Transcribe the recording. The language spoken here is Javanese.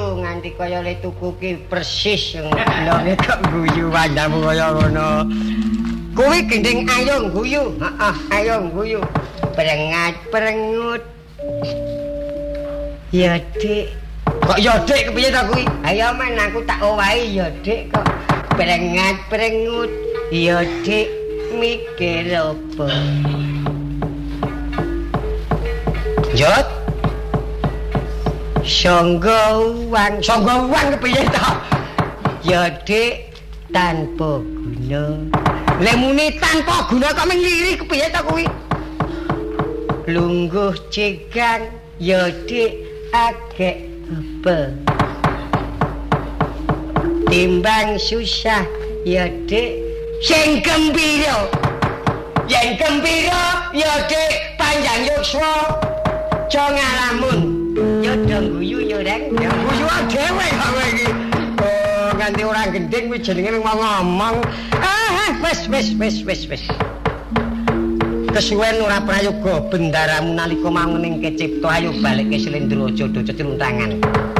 guyu nganti kaya le tuku ki persis lone kok guyu wandamu kaya ngono. Kuwi gending ayo guyu. Heeh, ayo guyu. Perengat perengut. Ya, Dik. Kok ya Dik kepiye ta kuwi? Ayo men aku tak owahi ya Dik kok. Perengat perengut. Ya Dik mikir apa? Jot. Songgowan kepiye ta? Ya Dik tanpa guna. Lemune tanpa guna kok mengliri kepiye ta kuwi? Lungguh cegang ya Dik agek apa? Timbang susah ya Dik sing gembira. Yen gembira ya Dik panjang yuswa. Aja ngalamun. Ya dong guyu ya Reng. Ya guyu dhewe kowe iki. Oh, nganti ora gending kuwi jenenge mau ngomong. Wis. Kesuwen ora prayoga bendaramu nalika mau ning kecipta ayo balik ke Slendra Jada cecruntangan.